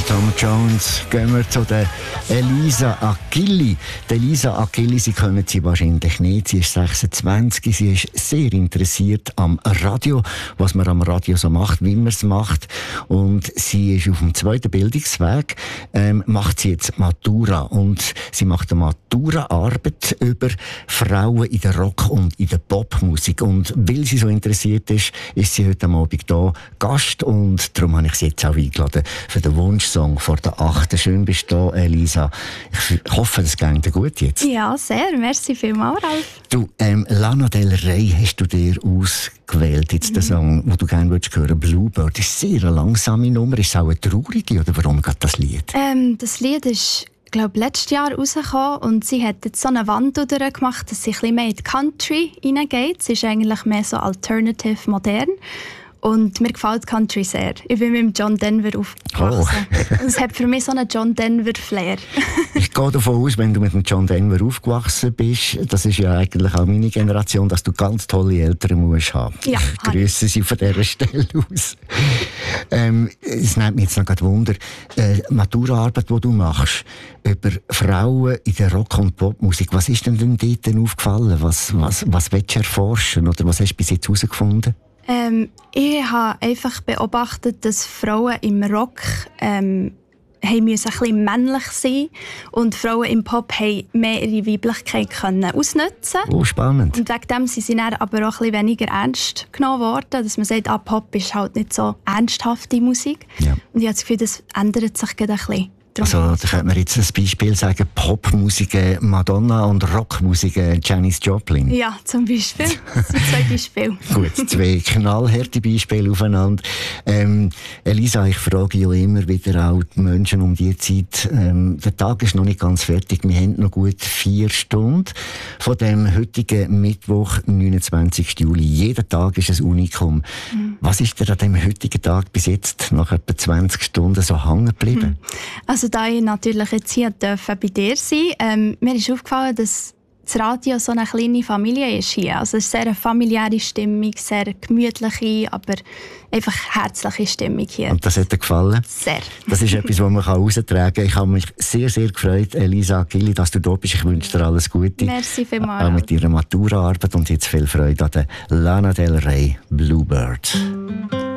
Tom Jones gehen wir zu der Elisa Achilli. Die Elisa Achilli, Sie kennen sie wahrscheinlich nicht. Sie ist 26, sie ist sehr interessiert am Radio, was man am Radio so macht, wie man es macht. Und sie ist auf dem zweiten Bildungsweg, macht sie jetzt Matura. Und sie macht eine Matura-Arbeit über Frauen in der Rock- und in der Popmusik. Und weil sie so interessiert ist, ist sie heute Abend hier Gast. Und darum habe ich sie jetzt auch eingeladen für den Wunschsong vor der 8. Schön bist du da, Elisa. Ich hoffe, es geht dir gut jetzt. Ja, sehr. Merci vielmals, Ralf. Du, Lana Del Rey hast du dir ausgewählt, jetzt den Song, den du gerne hören würdest, Bluebird. Das ist sehr eine langsame Nummer. Ist es auch eine traurige, oder warum geht das Lied? Das Lied ist, glaube letztes Jahr rausgekommen und sie hat jetzt so eine Wandel gemacht, dass sie ein bisschen mehr in die Country hineingeht. Sie ist eigentlich mehr so alternative, modern. Und mir gefällt Country sehr. Ich bin mit dem John Denver aufgewachsen. Oh. Es hat für mich so einen John Denver-Flair. Ich gehe davon aus, wenn du mit dem John Denver aufgewachsen bist, das ist ja eigentlich auch meine Generation, dass du ganz tolle Eltern musst haben. Ja, ich grüße sie von dieser Stelle aus. Es nimmt mich jetzt noch gerade Wunder, Maturaarbeit, die du machst, über Frauen in der Rock- und Popmusik, was ist denn dort aufgefallen? Was willst du erforschen oder was hast du bis jetzt herausgefunden? Ich habe einfach beobachtet, dass Frauen im Rock müssen ein bisschen männlich sein und Frauen im Pop haben mehr ihre Weiblichkeit ausnutzen. Oh, spannend. Und wegen dem sind sie dann aber auch ein bisschen weniger ernst genommen worden, dass man sagt, Pop ist halt nicht so ernsthafte Musik. Ja. Und ich habe das Gefühl, das ändert sich gerade ein bisschen. Also, da könnte man jetzt ein Beispiel sagen, Popmusik Madonna und Rockmusik Janis Joplin. Ja, zum Beispiel. Das sind 2 Beispiele. Gut, 2 knallharte Beispiele aufeinander. Elisa, ich frage ja immer wieder auch die Menschen um die Zeit. Der Tag ist noch nicht ganz fertig. Wir haben noch gut 4 Stunden von dem heutigen Mittwoch, 29. Juli. Jeder Tag ist ein Unikum. Was ist dir an dem heutigen Tag bis jetzt nach etwa 20 Stunden so hängen geblieben? Also da ich natürlich jetzt hier bei dir sein, mir ist aufgefallen, dass das Radio so eine kleine Familie ist hier. Also es ist sehr eine familiäre Stimmung, sehr gemütliche, aber einfach herzliche Stimmung hier. Und das hat dir gefallen? Sehr. Das ist etwas, was man heraustragen kann. Ich habe mich sehr, sehr gefreut, Elisa Achilli, dass du da bist. Ich wünsche dir alles Gute. Merci vielmals. Auch mit deiner Maturaarbeit und jetzt viel Freude an der Lana Del Rey Bluebird.